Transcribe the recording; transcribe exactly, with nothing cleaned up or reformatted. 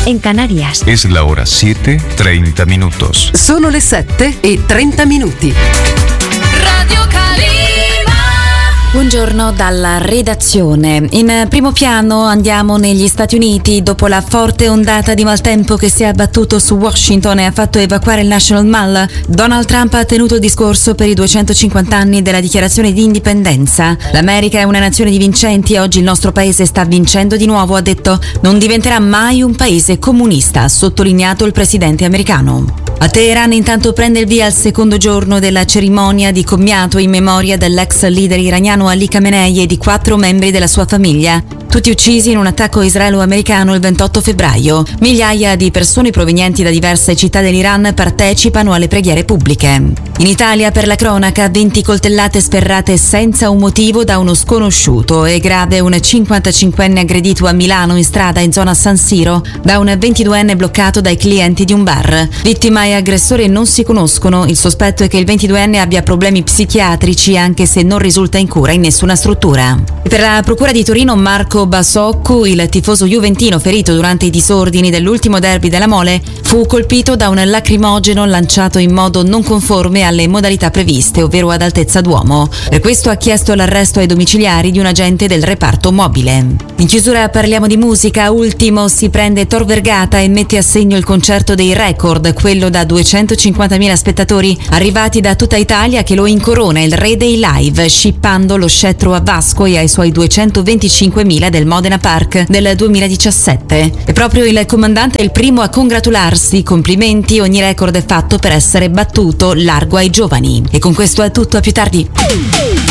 en Canarias. Es la hora siete, treinta minutos. Sono le sette e trenta minuti. Radio Calima. Buongiorno dalla redazione. In primo piano andiamo negli Stati Uniti. Dopo la forte ondata di maltempo che si è abbattuto su Washington e ha fatto evacuare il National Mall, Donald Trump ha tenuto il discorso per i duecentocinquanta anni della dichiarazione di indipendenza. L'America è una nazione di vincenti e oggi il nostro paese sta vincendo di nuovo, ha detto. Non diventerà mai un paese comunista, ha sottolineato il presidente americano. A Teheran intanto prende il via il secondo giorno della cerimonia di commiato in memoria dell'ex leader iraniano Ali Khamenei e di quattro membri della sua famiglia, tutti uccisi in un attacco israelo-americano il ventotto febbraio. Migliaia di persone provenienti da diverse città dell'Iran partecipano alle preghiere pubbliche. In Italia, per la cronaca, venti coltellate sferrate senza un motivo da uno sconosciuto. È grave un cinquantacinquenne aggredito a Milano in strada in zona San Siro da un ventiduenne bloccato dai clienti di un bar. Vittima e aggressore non si conoscono. Il sospetto è che il ventiduenne abbia problemi psichiatrici, anche se non risulta in cura in nessuna struttura. Per la procura di Torino, Marco Basoccu, il tifoso juventino ferito durante i disordini dell'ultimo derby della Mole, fu colpito da un lacrimogeno lanciato in modo non conforme alle modalità previste, ovvero ad altezza d'uomo. Per questo ha chiesto l'arresto ai domiciliari di un agente del reparto mobile. In chiusura parliamo di musica. Ultimo si prende Tor Vergata e mette a segno il concerto dei record, quello da duecentocinquantamila spettatori arrivati da tutta Italia, che lo incorona il re dei live, scippando lo scettro a Vasco e ai suoi duecentoventicinquemila del Modena Park del duemiladiciassette. E proprio il comandante è il primo a congratularsi. Complimenti, ogni record è fatto per essere battuto, largo ai giovani. E con questo è tutto, a più tardi.